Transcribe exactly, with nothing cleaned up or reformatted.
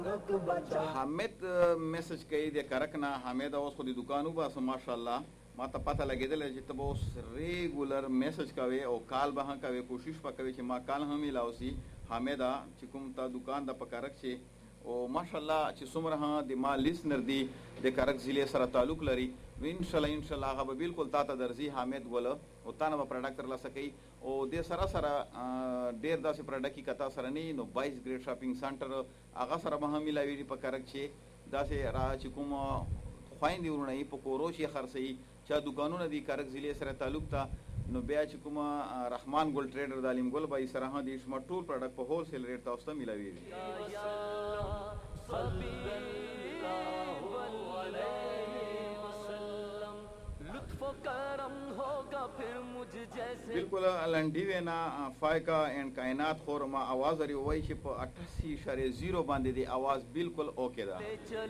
حامد میسج کوي د کرک نه. حامد اوس خو د دکان وباسه ماشاءالله. ما ته پته لګېدله چې ته به اوس ریګولر میسج کوې او کال به هم کوې. کوشش به کوې چې ما کال هم میلاو سي. حامده چې کوم تا دکان د په کرک چې او ماشاءالله چې څومره هم د ما لیسنر دي د کرک ضلع سره تعلق لري نو انشاءالله انشاءالله هغه به بالکل تا ته درځي حامد ګوله او تا نه به پروډکټ ترلاسه کوي. او دې سره سره ډېر داسې پروډکټ که تا سره نه وي نو بایس ګریډ شاپینګ سنټر هغه سره به هم میلاوېږي په کرک چې داسې را چې کوم خویندې وروڼه یي په کورو چې خرڅوي چا دکانونه دي کرک ضلع سره تعلق ته نو بیا چې کومه رحمان ګل ټریډر د علیم ګل به یې سره هم د شما ټول پروډکټ په هول سیل ریټ تاسو ته میلاوېږي. بالکل لنډي وینا فایکا اینڈ کائنات خور ما आवाज لري وای چې په اٹھاسی اشاریه صفر باندې دی आवाज بالکل اوکے ده.